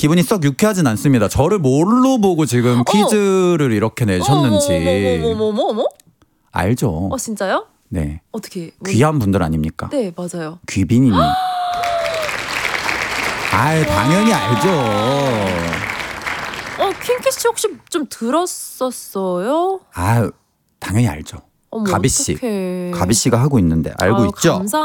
기분이 썩 유쾌하진 않습니다. 저를 뭘로 보고 지금 퀴즈를 이렇게 내셨는지. 어머? 알죠. 진짜요? 네. 어떻게? 귀한 분들 아닙니까? 네, 맞아요. 귀빈이님. 당연히 알죠. 킹키 씨 혹시 좀 들었었어요? 당연히 알죠. 어머, 가비 씨. 어떡해. 가비 씨가 하고 있는데 알고 있죠?